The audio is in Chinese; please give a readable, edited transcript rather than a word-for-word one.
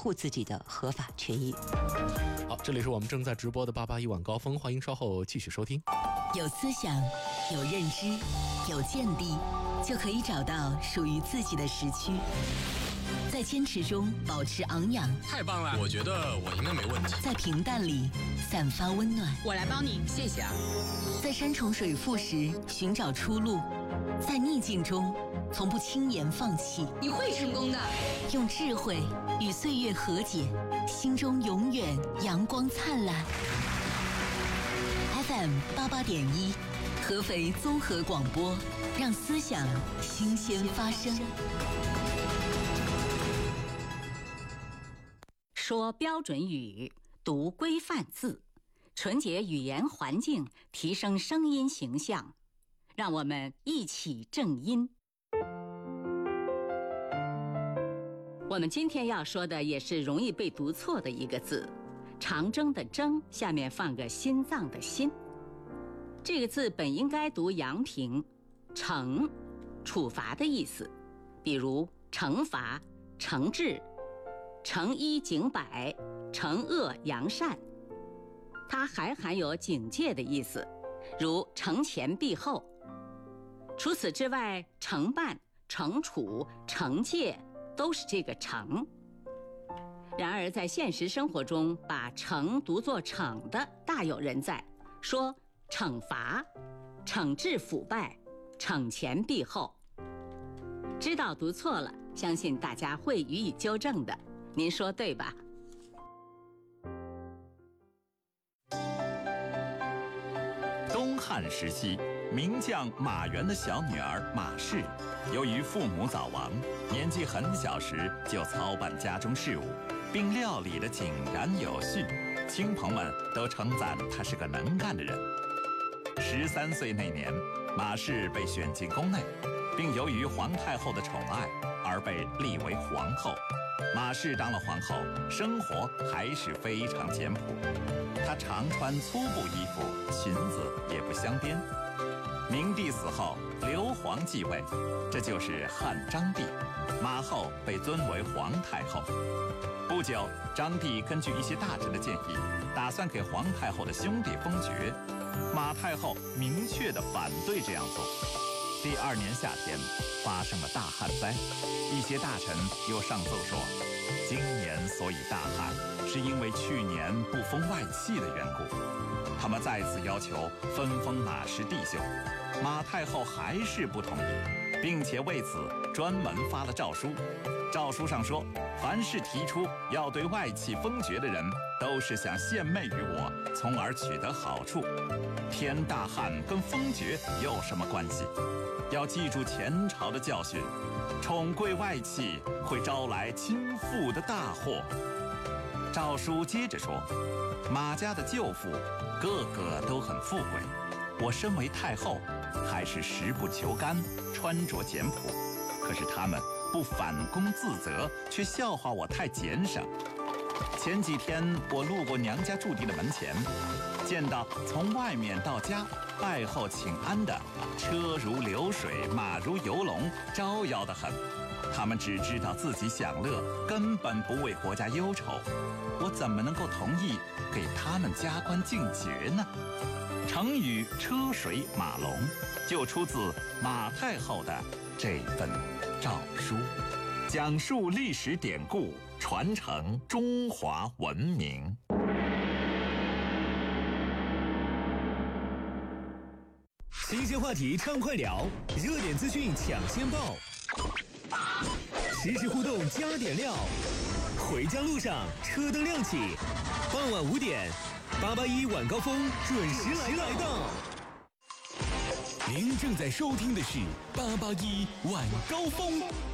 护自己的合法权益。 好，这里是我们正在直播的881晚高峰，欢迎稍后继续收听。 有思想，有认知，有见地，就可以找到属于自己的时区。在坚持中保持昂扬， 太棒了！我觉得我应该没问题。 在平淡里散发温暖， 我来帮你，谢谢啊。 在山重水复时寻找出路，在逆境中从不轻言放弃。 你会成功的。 用智慧与岁月和解，心中永远阳光灿烂。FM 88.1，合肥综合广播，让思想新鲜发生。 说标准语，读规范字，纯洁语言环境，提升声音形象。让我们一起正音。我们今天要说的也是容易被读错的一个字，长征的征下面放个心脏的心。这个字本应该读阳平，惩，处罚的意思，比如惩罚、惩治、惩一儆百、惩恶扬善。它还含有警戒的意思，如惩前毖后。除此之外，惩办、惩处、惩戒都是这个惩。然而在现实生活中，把惩读作惩的大有人在，说惩罚、惩治腐败、惩前毖后。知道读错了，相信大家会予以纠正的，您说对吧？ 东汉时期，名将马援的小女儿马氏，由于父母早亡，年纪很小时就操办家中事务，并料理得井然有序，亲朋们都称赞她是个能干的人。13岁那年，马氏被选进宫内，并由于皇太后的宠爱而被立为皇后。马氏当了皇后，生活还是非常简朴。她常穿粗布衣服，裙子也不镶边。明帝死后，刘皇继位，这就是汉章帝。马后被尊为皇太后。不久，章帝根据一些大臣的建议，打算给皇太后的兄弟封爵。马太后明确地反对这样做。第2年夏天，发生了大旱灾，一些大臣又上奏说，今年所以大旱，是因为去年不封外戚的缘故。他们再次要求分封马氏弟兄，马太后还是不同意，并且为此专门发了诏书。诏书上说，凡是提出要对外戚封爵的人，都是想献媚于我，从而取得好处。天大旱跟封爵有什么关系？要记住前朝的教训，宠贵外戚会招来倾覆的大祸。诏书接着说，马家的舅父个个都很富贵，我身为太后，还是食不求甘，穿着简朴。可是他们不反躬自责，却笑话我太俭省。前几天我路过娘家驻地的门前，见到从外面到家拜后请安的车如流水，马如游龙，招摇得很。他们只知道自己享乐，根本不为国家忧愁。我怎么能够同意给他们加官进爵呢？成语车水马龙就出自马太后的这份诏书，讲述历史典故，传承中华文明。 新鲜话题畅快聊，热点资讯抢先报，实时互动加点料。回家路上车灯亮起，傍晚5点，881晚高峰准时来到。您正在收听的是881晚高峰。